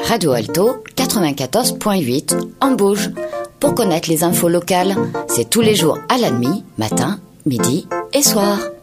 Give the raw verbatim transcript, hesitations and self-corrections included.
Radio Alto quatre-vingt-quatorze point huit en Bauge. Pour connaître les infos locales, c'est tous les jours à la nuit, matin, midi et soir.